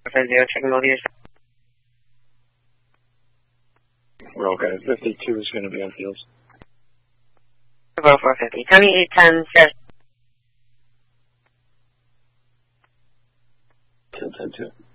checking both ears. We're okay. 52 is going to be on fields. 450. Tell me 810, sir. 10-10-2.